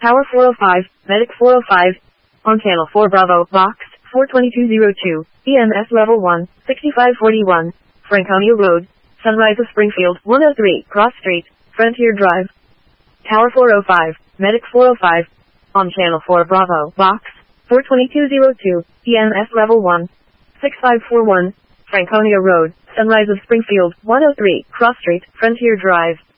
Tower 405, Medic 405. On Channel 4 Bravo, Box 42202, EMS Level 1, 6541, Franconia Road, Sunrise of Springfield, 103, Cross Street, Frontier Drive. Tower 405, Medic 405. On Channel 4 Bravo, Box 42202, EMS Level 1, 6541, Franconia Road, Sunrise of Springfield, 103, Cross Street, Frontier Drive.